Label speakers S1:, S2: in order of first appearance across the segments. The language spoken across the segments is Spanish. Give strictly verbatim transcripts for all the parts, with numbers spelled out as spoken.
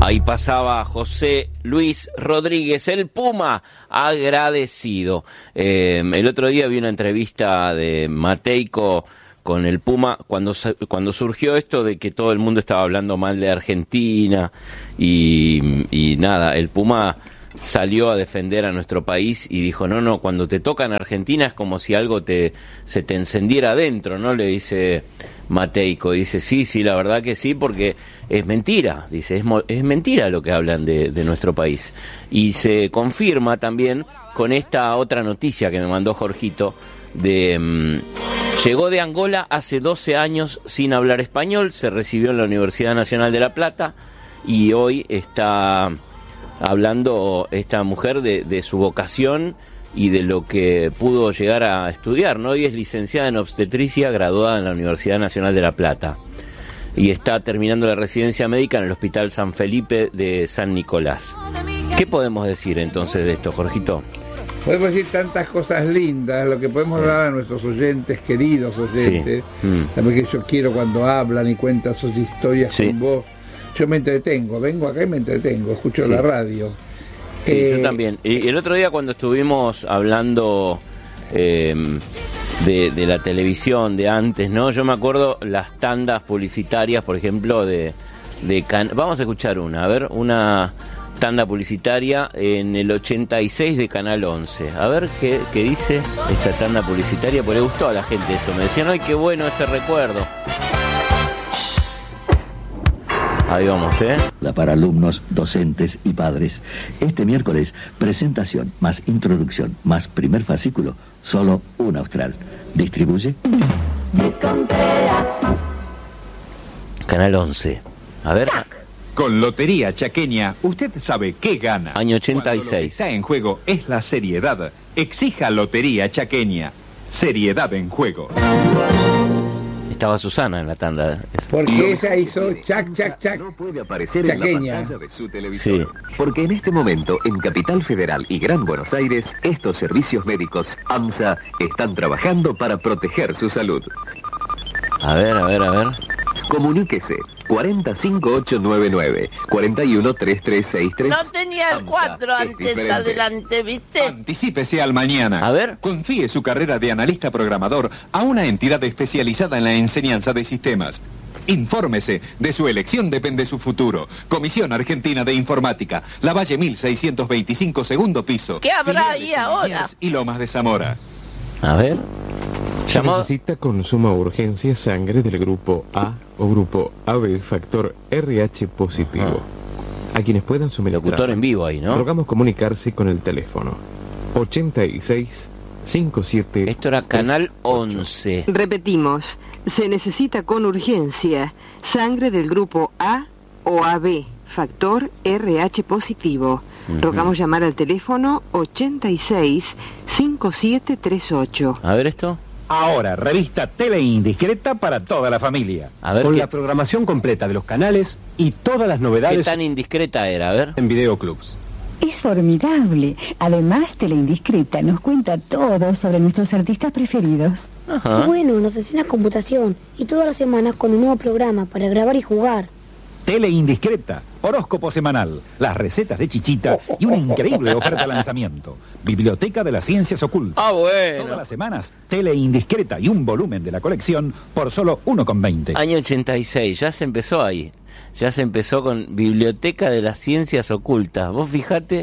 S1: Ahí pasaba José Luis Rodríguez, el Puma, agradecido. Eh, el otro día vi una entrevista de Mateico con el Puma cuando, cuando surgió esto de que todo el mundo estaba hablando mal de Argentina y, y nada, el Puma salió a defender a nuestro país y dijo, no, no, cuando te toca en Argentina es como si algo te se te encendiera adentro, ¿no? Le dice Mateico, dice, sí, sí, la verdad que sí, porque es mentira, dice, es, es mentira lo que hablan de, de nuestro país. Y se confirma también con esta otra noticia que me mandó Jorgito, de um, llegó de Angola hace doce años sin hablar español, se recibió en la Universidad Nacional de La Plata y hoy está hablando esta mujer de, de su vocación y de lo que pudo llegar a estudiar, ¿no? Hoy es licenciada en obstetricia, graduada en la Universidad Nacional de La Plata y está terminando la residencia médica en el Hospital San Felipe de San Nicolás. ¿Qué podemos decir entonces de esto, Jorgito?
S2: Podemos decir tantas cosas lindas, lo que podemos dar a nuestros oyentes, queridos oyentes. Sí. Mm. También que yo quiero cuando hablan y cuentan sus historias sí. con vos. Yo me entretengo, vengo acá y me entretengo, escucho sí. la radio.
S1: Sí, eh, yo también. Y el otro día cuando estuvimos hablando eh, de, de la televisión de antes, ¿no? Yo me acuerdo las tandas publicitarias, por ejemplo, de, de can... Vamos a escuchar una, a ver, una tanda publicitaria en el ochenta y seis de Canal once. A ver qué, qué dice esta tanda publicitaria, porque le gustó a la gente esto. Me decían, ¡ay, qué bueno ese recuerdo! Ahí vamos, ¿eh?
S3: Para alumnos, docentes y padres. Este miércoles, presentación más introducción más primer fascículo, solo un Austral. Distribuye
S1: Canal once. A ver.
S4: Con Lotería Chaqueña, usted sabe qué gana.
S1: Año ochenta y seis.
S4: Cuando lo que está en juego es la seriedad. Exija Lotería Chaqueña. Seriedad en juego.
S1: Estaba Susana en la tanda.
S2: Porque ella hizo chac, chac, chac.
S5: No puede aparecer
S2: Chaqueña.
S5: en la pantalla de su televisor.
S1: Sí.
S5: Porque en este momento, en Capital Federal y Gran Buenos Aires, estos servicios médicos AMSA están trabajando para proteger su salud.
S1: A ver, a ver, a ver.
S5: Comuníquese. cuarenta cinco ocho nueve nueve, cuarenta y uno treinta y tres sesenta y tres.
S6: No tenía el cuatro antes adelante, ¿viste?
S4: Anticípese al mañana.
S1: A ver.
S4: Confíe su carrera de analista programador a una entidad especializada en la enseñanza de sistemas. Infórmese, de su elección depende su futuro. Comisión Argentina de Informática, Lavalle mil seiscientos veinticinco, segundo piso.
S6: ¿Qué habrá ahí ahora?
S4: Y Lomas de Zamora.
S1: A ver.
S7: Se necesita con suma urgencia sangre del grupo A o grupo A B factor R H positivo. Ah. A quienes puedan suministrar.
S1: Locutor en vivo ahí, ¿no?
S7: Rogamos comunicarse con el teléfono ochenta y seis cincuenta y siete.
S1: Esto era Canal once.
S8: Repetimos, se necesita con urgencia sangre del grupo A o A B factor R H positivo. Uh-huh. Rogamos llamar al teléfono ochenta y seis cincuenta y siete treinta y ocho.
S1: A ver esto.
S9: Ahora, revista Tele Indiscreta para toda la familia.
S1: A ver
S9: con
S1: qué...
S9: la programación completa de los canales y todas las novedades.
S1: ¿Qué tan indiscreta era? A ver.
S9: En videoclubs.
S10: Es formidable. Además, Tele Indiscreta nos cuenta todo sobre nuestros artistas preferidos.
S11: Ajá. Bueno, nos enseña computación y todas las semanas con un nuevo programa para grabar y jugar.
S9: Tele Indiscreta, horóscopo semanal, las recetas de Chichita y una increíble oferta de lanzamiento. Biblioteca de las Ciencias Ocultas.
S1: Ah, bueno.
S9: Todas las semanas, Tele Indiscreta y un volumen de la colección por solo uno con veinte.
S1: Año ochenta y seis, ya se empezó ahí. Ya se empezó con Biblioteca de las Ciencias Ocultas. Vos fijate,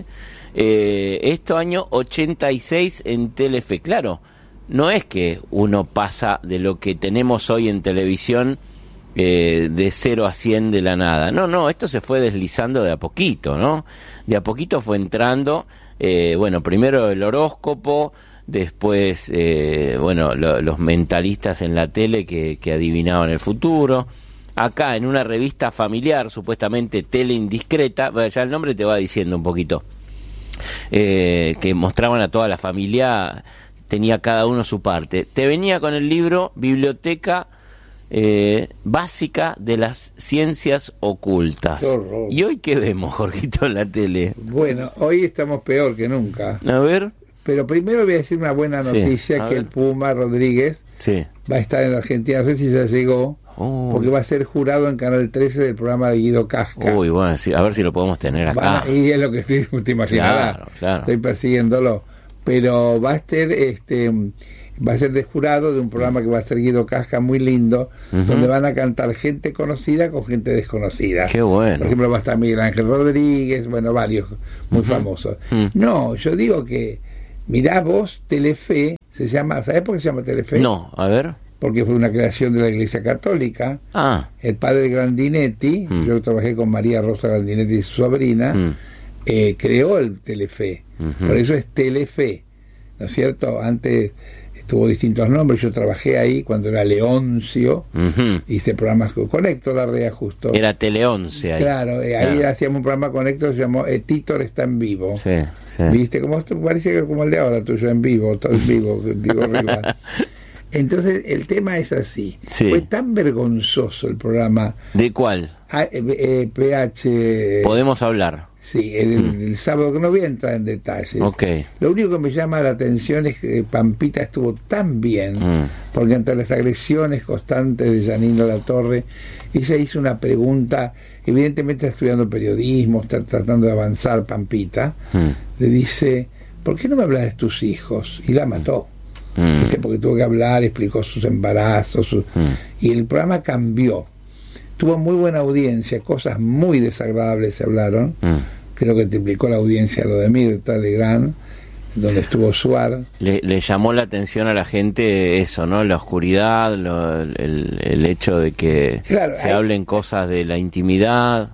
S1: eh, esto año ochenta y seis en Telefe. Claro, no es que uno pasa de lo que tenemos hoy en televisión Eh, de cero a cien de la nada. No, no, esto se fue deslizando de a poquito, ¿no? De a poquito fue entrando, eh, bueno, primero el horóscopo, después, eh, bueno, lo, los mentalistas en la tele que, que adivinaban el futuro. Acá en una revista familiar, supuestamente Tele Indiscreta, bueno, ya el nombre te va diciendo un poquito, eh, que mostraban a toda la familia, tenía cada uno su parte. Te venía con el libro Biblioteca Eh, básica de las ciencias ocultas. ¿Y hoy qué vemos, Jorgito, en la tele?
S2: Bueno, hoy estamos peor que nunca.
S1: A ver.
S2: Pero primero voy a decir una buena noticia, sí, que ver. El Puma Rodríguez
S1: sí.
S2: va a estar en la Argentina, no sé si ya llegó,
S1: Uy.
S2: porque va a ser jurado en Canal trece del programa de Guido Casca.
S1: Uy, bueno, sí, a ver si lo podemos tener acá.
S2: Va, y es lo que estoy, te imaginarás,
S1: claro, claro.
S2: Estoy persiguiéndolo. Pero va a ser este va a ser de jurado de un programa que va a ser Guido Casca, muy lindo, uh-huh. donde van a cantar gente conocida con gente desconocida.
S1: Qué bueno.
S2: Por ejemplo, va a estar Miguel Ángel Rodríguez, bueno, varios muy uh-huh. famosos. Uh-huh. No, yo digo que, mirá vos, Telefe, se llama, ¿sabés por qué se llama Telefe?
S1: No, a ver.
S2: Porque fue una creación de la Iglesia Católica.
S1: Ah.
S2: El padre Grandinetti, uh-huh. yo trabajé con María Rosa Grandinetti y su sobrina, uh-huh. eh, creó el Telefe. Uh-huh. Por eso es Telefe, ¿no es cierto? Antes tuvo distintos nombres, yo trabajé ahí cuando era Leoncio, uh-huh. hice programas con Héctor Larrea justo.
S1: Era Teleonce ahí.
S2: Claro, eh, ahí claro. hacíamos un programa con Héctor, se llamó eh, Títor está en vivo.
S1: Sí, sí.
S2: ¿Viste? Como esto parece como el de ahora, tuyo en vivo, todo en vivo, digo arriba. Entonces el tema es así.
S1: Sí.
S2: Fue tan vergonzoso el programa.
S1: ¿De cuál?
S2: A, eh, eh, P H.
S1: Podemos hablar.
S2: Sí, el, mm. el sábado, que no voy a entrar en detalles.
S1: Okay.
S2: Lo único que me llama la atención es que Pampita estuvo tan bien, mm. porque entre las agresiones constantes de Janino Latorre, ella hizo una pregunta, evidentemente está estudiando periodismo, está tratando de avanzar Pampita, mm. le dice, ¿por qué no me hablas de tus hijos? Y la mató. Mm. ¿Viste? Porque tuvo que hablar, explicó sus embarazos, sus... Mm. y el programa cambió. Tuvo muy buena audiencia, cosas muy desagradables se hablaron. Mm. Creo que triplicó la audiencia lo de Mirta Legrand, donde estuvo Suar.
S1: Le, le llamó la atención a la gente eso, ¿no? La oscuridad, lo, el, el hecho de que claro, se hay... hablen cosas de la intimidad.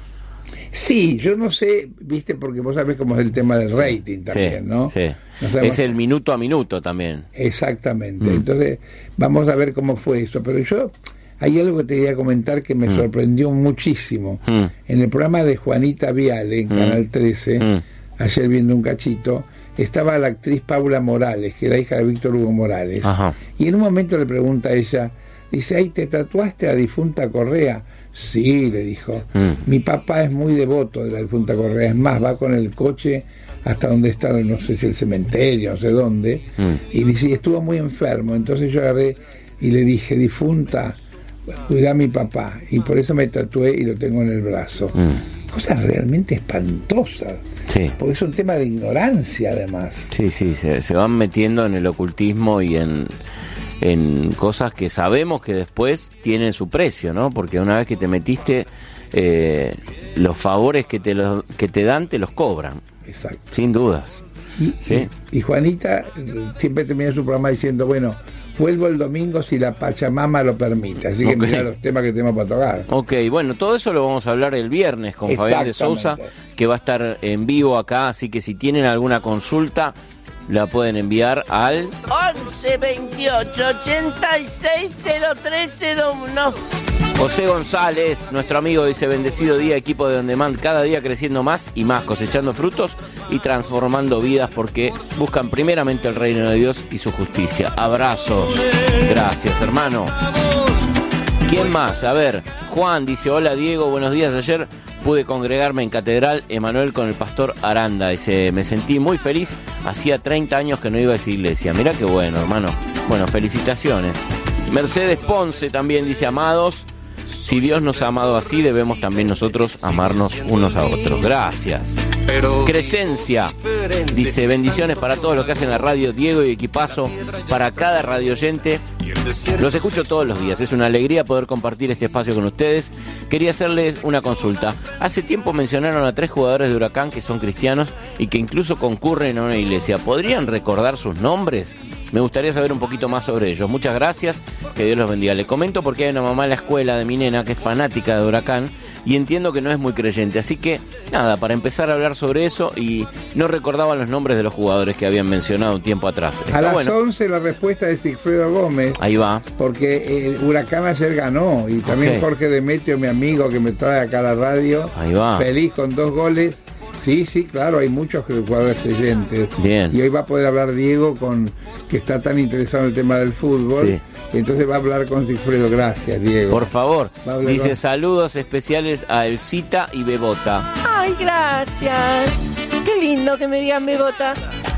S2: Sí, yo no sé, viste, porque vos sabés cómo es el tema del
S1: sí,
S2: rating también,
S1: sí,
S2: ¿no?
S1: Sí.
S2: No sabemos...
S1: Es el minuto a minuto también.
S2: Exactamente.
S1: Mm.
S2: Entonces, vamos a ver cómo fue eso. Pero yo... Hay algo que te quería comentar que me mm. sorprendió muchísimo. Mm. En el programa de Juanita Viale, en mm. Canal trece, mm. ayer viendo un cachito, estaba la actriz Paula Morales, que era hija de Víctor Hugo Morales.
S1: Ajá.
S2: Y en un momento le pregunta a ella, dice, ¿ay, te tatuaste a difunta Correa? Sí, le dijo. Mm. Mi papá es muy devoto de la difunta Correa. Es más, va con el coche hasta donde está, no sé si el cementerio, no sé dónde. Mm. Y dice, estuvo muy enfermo. Entonces yo agarré y le dije, difunta, cuidá a mi papá, y por eso me tatué y lo tengo en el brazo. Mm. Cosas realmente espantosas.
S1: Sí.
S2: Porque es un tema de ignorancia, además.
S1: Sí, sí, se, se van metiendo en el ocultismo y en, en cosas que sabemos que después tienen su precio, ¿no? Porque una vez que te metiste, eh, los favores que te, los, que te dan, te los cobran.
S2: Exacto.
S1: Sin dudas.
S2: Y,
S1: ¿sí?
S2: y, y Juanita siempre termina su programa diciendo, bueno, vuelvo el domingo si la Pachamama lo permite. Así que okay. Mirá los temas que tenemos para tocar.
S1: Ok, bueno, todo eso lo vamos a hablar el viernes con Fabián de Sousa, que va a estar en vivo acá. Así que si tienen alguna consulta, la pueden enviar al
S6: once veintiocho ochenta y seis cero tres cero uno.
S1: José González, nuestro amigo, dice: bendecido día, equipo de On Demand, cada día creciendo más y más, cosechando frutos y transformando vidas, porque buscan primeramente el reino de Dios y su justicia. Abrazos. Gracias, hermano. ¿Quién más? A ver, Juan dice: hola Diego, buenos días. Ayer pude congregarme en Catedral Emanuel con el pastor Aranda. Dice: me sentí muy feliz, hacía treinta años que no iba a esa iglesia. Mirá qué bueno, hermano. Bueno, felicitaciones. Mercedes Ponce también dice: amados, si Dios nos ha amado así, debemos también nosotros amarnos unos a otros. Gracias. Crescencia dice: bendiciones para todos los que hacen la radio, Diego y equipazo, para cada radio oyente. Los escucho todos los días, es una alegría poder compartir este espacio con ustedes. Quería hacerles una consulta. Hace tiempo mencionaron a tres jugadores de Huracán que son cristianos y que incluso concurren a una iglesia. ¿Podrían recordar sus nombres? Me gustaría saber un poquito más sobre ellos. Muchas gracias, que Dios los bendiga. Le comento porque hay una mamá en la escuela de mi nena que es fanática de Huracán y entiendo que no es muy creyente, así que nada, para empezar a hablar sobre eso, y no recordaba los nombres de los jugadores que habían mencionado un tiempo atrás. Está
S2: a las
S1: bueno.
S2: once la respuesta de Sigfredo Gómez.
S1: Ahí va.
S2: Porque el Huracán ayer ganó, y también okay. Jorge Demetrio, mi amigo que me trae acá a la radio,
S1: ahí va.
S2: Feliz con dos goles. Sí, sí, claro, hay muchos jugadores creyentes.
S1: Bien.
S2: Y hoy va a poder hablar Diego, con que está tan interesado en el tema del fútbol.
S1: Sí.
S2: Entonces va a hablar con Sigfredo. Gracias, Diego.
S1: Por favor. Dice:
S2: con...
S1: saludos especiales a Elcita y Bebota.
S6: Ay, gracias. Qué lindo que me digan Bebota.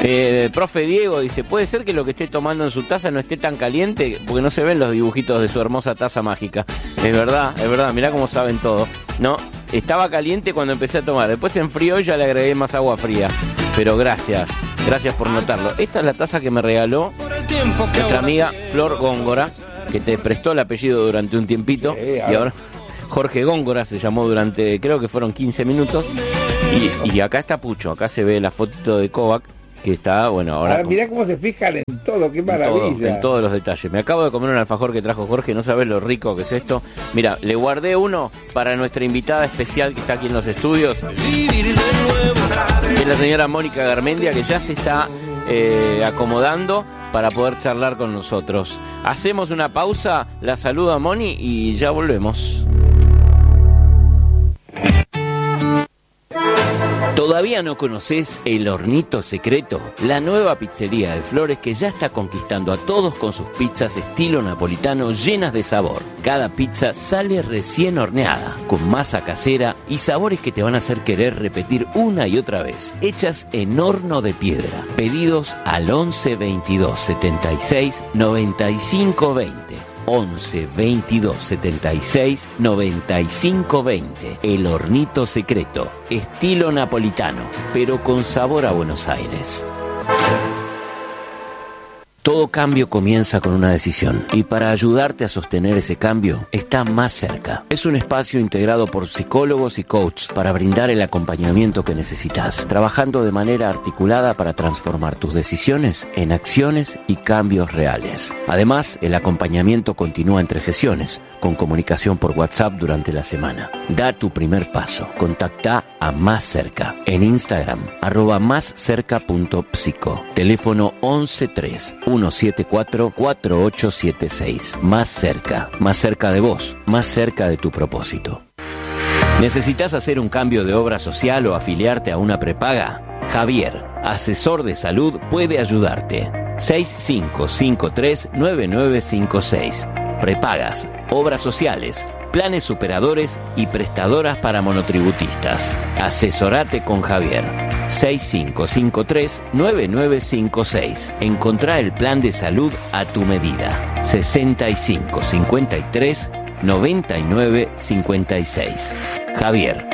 S1: Eh, profe Diego dice, ¿puede ser que lo que esté tomando en su taza no esté tan caliente? Porque no se ven los dibujitos de su hermosa taza mágica. Es verdad, es verdad, mirá cómo saben todo. No, estaba caliente cuando empecé a tomar. Después se enfrió y ya le agregué más agua fría. Pero gracias, gracias por notarlo. Esta es la taza que me regaló nuestra amiga Flor Góngora, que te prestó el apellido durante un tiempito. Y ahora Jorge Góngora se llamó durante, creo que fueron quince minutos. Y, y acá está Pucho, acá se ve la fotito de Kovac, que está, bueno, ahora...
S2: ahora mirá cómo se fijan en todo, qué maravilla.
S1: En, todo, en todos los detalles. Me acabo de comer un alfajor que trajo Jorge, no sabes lo rico que es esto. Mira, le guardé uno para nuestra invitada especial que está aquí en los estudios, que es la señora Mónica Garmendia, que ya se está eh, acomodando para poder charlar con nosotros. Hacemos una pausa, la saludo a Moni y ya volvemos. ¿Todavía no conoces El Hornito Secreto? La nueva pizzería de Flores que ya está conquistando a todos con sus pizzas estilo napolitano llenas de sabor. Cada pizza sale recién horneada, con masa casera y sabores que te van a hacer querer repetir una y otra vez. Hechas en horno de piedra. Pedidos al once veintidós setenta y seis noventa y cinco veinte. once veintidós setenta y seis noventa y cinco veinte. El Hornito Secreto, estilo napolitano, pero con sabor a Buenos Aires. Todo cambio comienza con una decisión y para ayudarte a sostener ese cambio está Más Cerca. Es un espacio integrado por psicólogos y coaches para brindar el acompañamiento que necesitas, trabajando de manera articulada para transformar tus decisiones en acciones y cambios reales. Además, el acompañamiento continúa entre sesiones, con comunicación por WhatsApp durante la semana. Da tu primer paso. Contacta a Más Cerca en Instagram, arroba más cerca punto psico. Teléfono once tres uno siete cuatro cuatro ocho siete seis. Más Cerca, más cerca de vos, más cerca de tu propósito. ¿Necesitas hacer un cambio de obra social o afiliarte a una prepaga? Javier, asesor de salud, puede ayudarte. seis cinco cinco tres nueve nueve cinco seis. Prepagas, obras sociales, planes superadores y prestadoras para monotributistas. Asesorate con Javier. seis cinco cinco tres nueve nueve cinco seis. Encontrá el plan de salud a tu medida. sesenta y cinco cincuenta y tres noventa y nueve cincuenta y seis. Javier.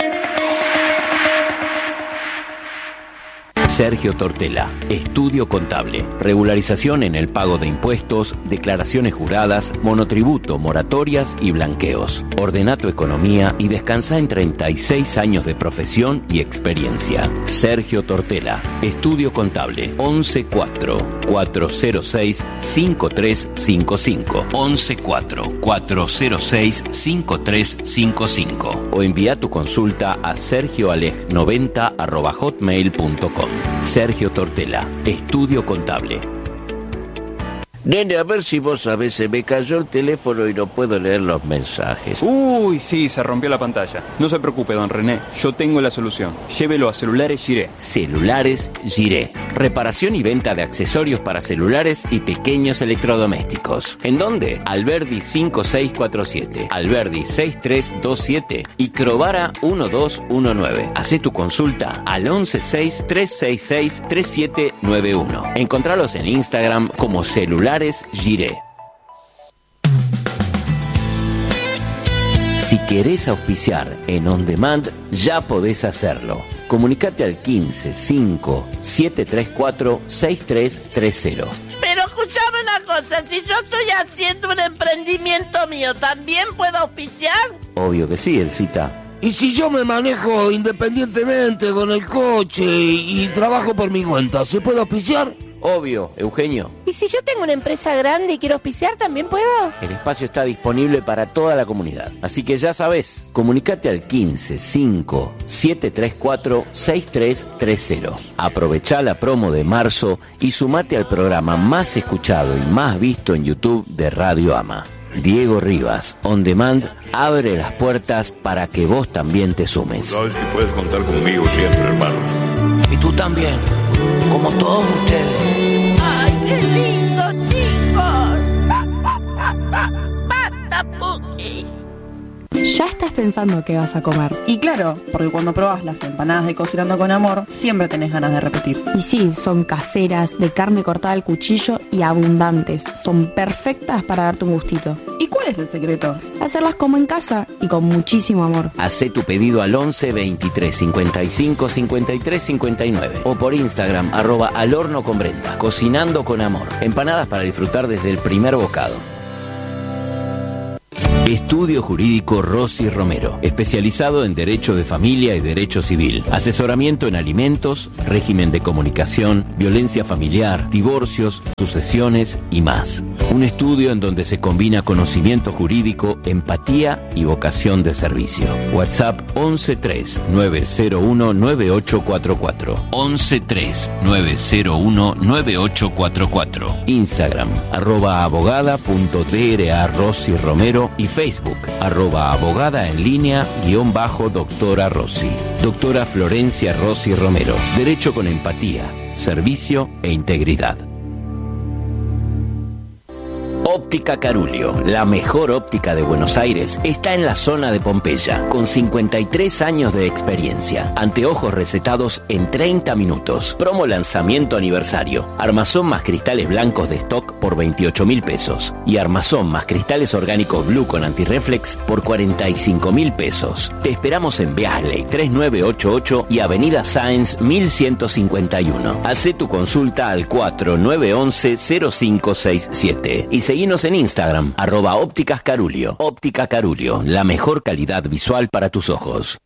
S1: Sergio Tortela, Estudio Contable, regularización en el pago de impuestos, declaraciones juradas, monotributo, moratorias y blanqueos. Ordena tu economía y descansa en treinta y seis años de profesión y experiencia. Sergio Tortela, Estudio Contable, once cuatro cuatro cero seis cinco tres cinco cinco, once cuatro cuatro cero seis cinco tres cinco cinco o envía tu consulta a sergioaleg noventa arroba hotmail punto com. Sergio Tortela, Estudio Contable.
S6: Nene, a ver si vos sabés, se me cayó el teléfono y no puedo leer los mensajes.
S12: Uy, sí, se rompió la pantalla. No se preocupe, don René, yo tengo la solución. Llévelo a Celulares Giré.
S1: Celulares Giré. Reparación y venta de accesorios para celulares y pequeños electrodomésticos. ¿En dónde? Alberdi cinco seis cuatro siete, Alberdi seis tres dos siete y Crovara uno dos uno nueve. Hacé tu consulta al once seis tres seis seis tres siete nueve uno. Encontralos en Instagram como Celulares Giré. Si querés auspiciar en On Demand, ya podés hacerlo. Comunicate al quince cinco siete tres cuatro seis tres tres cero.
S6: Pero escuchame una cosa, si yo estoy haciendo un emprendimiento mío, ¿también puedo auspiciar?
S1: Obvio que sí, Elcita.
S13: ¿Y si yo me manejo independientemente con el coche y, y trabajo por mi cuenta, se puede auspiciar?
S1: Obvio, Eugenio.
S14: ¿Y si yo tengo una empresa grande y quiero auspiciar, también puedo?
S1: El espacio está disponible para toda la comunidad. Así que ya sabés, comunicate al quince cinco siete tres cuatro seis tres tres cero. Aprovechá la promo de marzo y sumate al programa más escuchado y más visto en YouTube de Radio Ama. Diego Rivas, On Demand, abre las puertas para que vos también te sumes.
S15: Sabes que puedes contar conmigo siempre, hermano.
S13: Y tú también, como todos ustedes.
S6: ¡Ay, qué lindo, chicos! ¡Basta, Puki!
S16: ya estás pensando qué vas a comer.
S17: Y claro, porque cuando probás las empanadas de Cocinando con Amor, siempre tenés ganas de repetir.
S16: Y sí, son caseras, de carne cortada al cuchillo y abundantes. Son perfectas para darte un gustito.
S17: ¿Y cuál es el secreto?
S16: Hacerlas como en casa y con muchísimo amor.
S1: Hacé tu pedido al once veintitrés cincuenta y cinco cincuenta y tres cincuenta y nueve o por Instagram, arroba al horno con Brenda. Cocinando con Amor. Empanadas para disfrutar desde el primer bocado. Estudio Jurídico Rossi Romero, especializado en Derecho de Familia y Derecho Civil, asesoramiento en alimentos, régimen de comunicación, violencia familiar, divorcios, sucesiones y más. Un estudio en donde se combina conocimiento jurídico, empatía y vocación de servicio. WhatsApp once tres nueve cero uno nueve ocho cuatro cuatro. once tres nueve cero uno nueve ocho cuatro cuatro. Instagram, arroba abogada punto dra Rossi Romero y Facebook, arroba abogada en línea, guión bajo doctora Rossi. Doctora Florencia Rossi Romero. Derecho con empatía, servicio e integridad. Óptica Carulio, la mejor óptica de Buenos Aires, está en la zona de Pompeya, con cincuenta y tres años de experiencia. Anteojos recetados en treinta minutos. Promo lanzamiento aniversario. Armazón más cristales blancos de stock por veintiocho mil pesos. Y armazón más cristales orgánicos Blue con antirreflex por cuarenta y cinco mil pesos. Te esperamos en Beasley tres nueve ocho ocho y Avenida Sáenz mil ciento cincuenta y uno. Hacé tu consulta al cuatro nueve once cero cinco seis siete y seguinos en Instagram, arroba ópticas Carulio. Óptica Carulio, la mejor calidad visual para tus ojos.